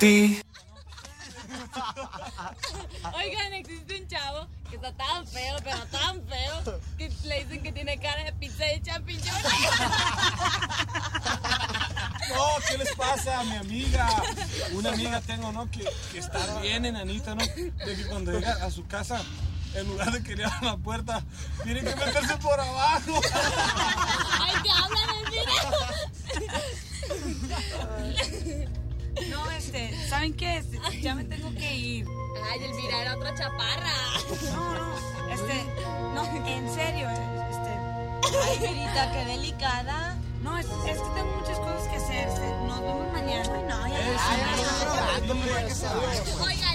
ti. Oigan, existe un chavo que está tan feo, pero tan feo, que le dicen que tiene cara de pizza de champiñones. No, ¿qué les pasa a mi amiga? Una amiga tengo, ¿no? Que está bien enanita, ¿no? De que cuando llega a su casa, en lugar de que le abran la puerta, tiene que meterse por abajo. Ay, te hablan, No, ¿saben qué? Ya me tengo que ir. Ay, Elvira era otra chaparra. No, en serio, Ay, Virita, qué delicada. no, es que tengo muchas cosas que hacer, nos vemos mañana. No, ya. Oigan,